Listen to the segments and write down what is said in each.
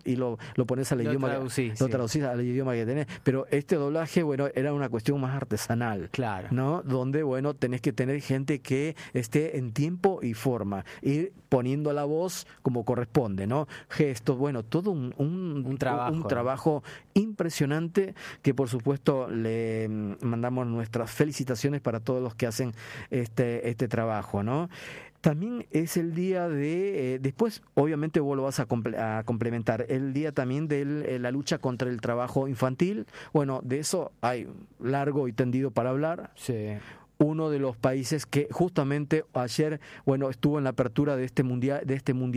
y lo pones al idioma, lo traducís al idioma que tenés. Pero este doblaje, bueno, era una cuestión más artesanal, claro, ¿no? Donde, bueno, tenés que tener gente que esté en tiempo y forma, ir poniendo la voz como corresponde, ¿no? Gestos, bueno, todo un trabajo impresionante, que por supuesto le mandamos nuestras felicitaciones para todos los que hacen este trabajo, ¿no? También es el día de, después obviamente vos lo vas a complementar, el día también de la lucha contra el trabajo infantil. Bueno, de eso hay largo y tendido para hablar. Sí. Uno de los países que justamente ayer, bueno, estuvo en la apertura de este mundial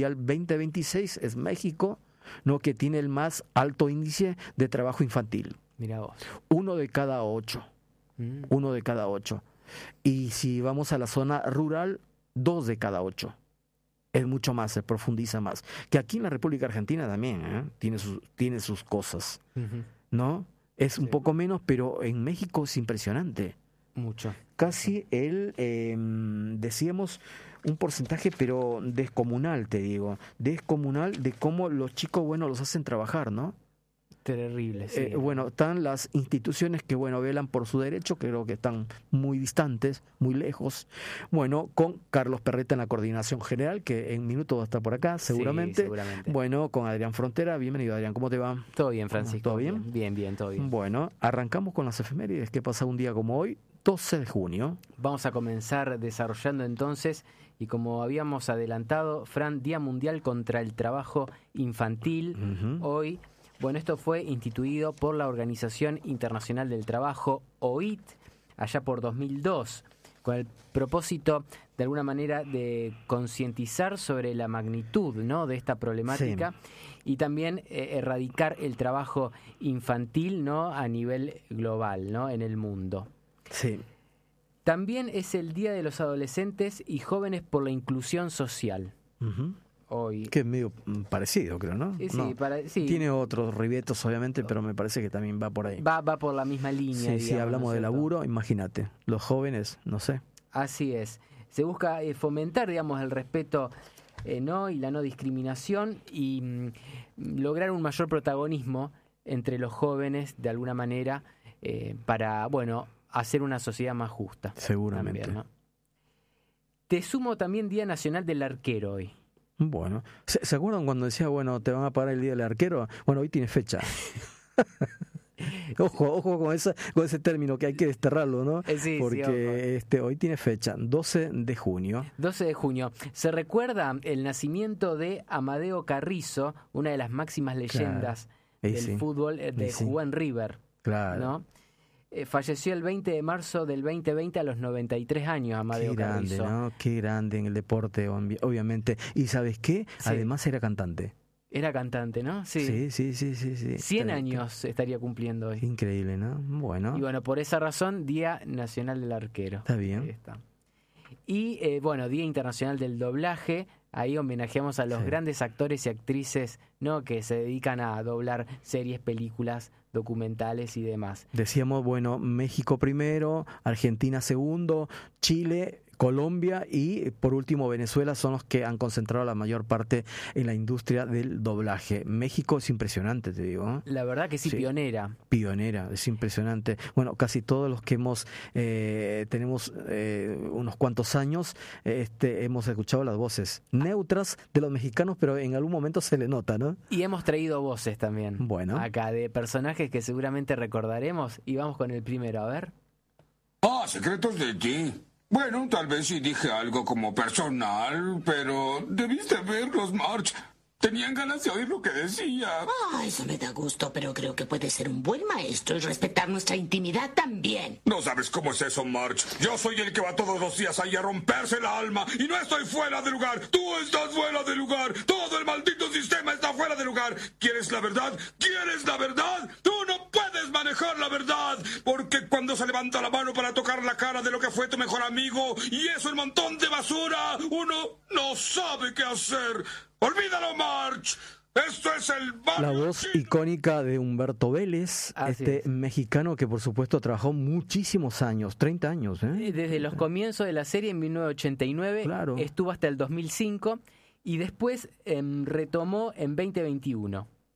2026 es México, ¿no? Que tiene el más alto índice de trabajo infantil. Mirá vos. 1 de cada 8. 1 de cada 8. Y si vamos a la zona rural, 2 de cada 8. Es mucho más, se profundiza más. Que aquí en la República Argentina también tiene sus cosas, ¿no? Es un poco menos, pero en México es impresionante. Mucho. Casi decíamos un porcentaje, pero descomunal, te digo. Descomunal de cómo los chicos, bueno, los hacen trabajar, ¿no? Terrible, sí. Bueno, están las instituciones que, bueno, velan por su derecho, que creo que están muy distantes, muy lejos. Bueno, con Carlos Perreta en la coordinación general, que en minutos va a estar por acá, seguramente. Sí, seguramente. Bueno, con Adrián Frontera. Bienvenido, Adrián. ¿Cómo te va? Todo bien, Francisco. ¿Todo bien? Bien, todo bien. Bueno, arrancamos con las efemérides. ¿Qué pasa un día como hoy? 12 de junio. Vamos a comenzar desarrollando entonces, y como habíamos adelantado, Fran, Día Mundial contra el Trabajo Infantil. Hoy, bueno, esto fue instituido por la Organización Internacional del Trabajo, OIT, allá por 2002, con el propósito, de alguna manera, de concientizar sobre la magnitud, ¿no?, de esta problemática, y también erradicar el trabajo infantil, ¿no?, a nivel global, ¿no?, en el mundo. Sí. También es el Día de los Adolescentes y Jóvenes por la Inclusión Social. Hoy. Que es medio parecido, creo, ¿no? Sí. Tiene otros ribetos, obviamente, pero me parece que también va por ahí. Va por la misma línea. Sí, digamos, si hablamos de laburo, imagínate. Los jóvenes, no sé. Así es. Se busca fomentar, digamos, el respeto ¿no?, y la no discriminación, y lograr un mayor protagonismo entre los jóvenes, de alguna manera, para, bueno, hacer una sociedad más justa. Seguramente. También, ¿no? Te sumo también Día Nacional del Arquero hoy. Bueno, ¿se acuerdan cuando decía, bueno, te van a pagar el Día del Arquero? Bueno, hoy tiene fecha. Ojo con ese término, que hay que desterrarlo, ¿no? Sí, porque hoy tiene fecha, 12 de junio. 12 de junio. Se recuerda el nacimiento de Amadeo Carrizo, una de las máximas leyendas del fútbol, jugó en River. Claro. ¿No? Falleció el 20 de marzo del 2020 a los 93 años, Amadeo Carrizo. Qué grande, ¿no? Qué grande en el deporte, obviamente. ¿Y sabes qué? Sí. Además era cantante. Era cantante, ¿no? Sí. 100 años estaría cumpliendo hoy. Increíble, ¿no? Bueno. Y bueno, por esa razón, Día Nacional del Arquero. Está bien. Ahí está. Y bueno, Día Internacional del Doblaje. Ahí homenajeamos a los grandes actores y actrices, ¿no?, que se dedican a doblar series, películas, documentales y demás. Decíamos, bueno, México primero, Argentina segundo, Chile, Colombia y por último Venezuela son los que han concentrado la mayor parte en la industria del doblaje. México es impresionante, te digo, ¿eh? La verdad que sí, pionera. Pionera, es impresionante. Bueno, casi todos los que tenemos unos cuantos años, hemos escuchado las voces neutras de los mexicanos, pero en algún momento se le nota, ¿no? Y hemos traído voces también. Bueno. Acá, de personajes que seguramente recordaremos, y vamos con el primero, a ver. Secretos de ti. Bueno, tal vez sí dije algo como personal, pero debiste verlos, March. Tenían ganas de oír lo que decía. Eso me da gusto, pero creo que puede ser un buen maestro y respetar nuestra intimidad también. No sabes cómo es eso, March. Yo soy el que va todos los días ahí a romperse la alma y no estoy fuera de lugar. Tú estás fuera de lugar. Todo el maldito sistema está fuera de lugar. ¿Quieres la verdad? ¿Quieres la verdad? Tú no puedes manejar la verdad, porque cuando se levanta la mano para tocar la cara de lo que fue tu mejor amigo y eso, el montón de basura, uno no sabe qué hacer. ¡Olvídalo, March! Esto es el barrio La voz chino. icónica de Humberto Vélez, mexicano que por supuesto trabajó muchísimos años, 30 años. Desde los comienzos de la serie en 1989, claro, estuvo hasta el 2005 y después retomó en 2021.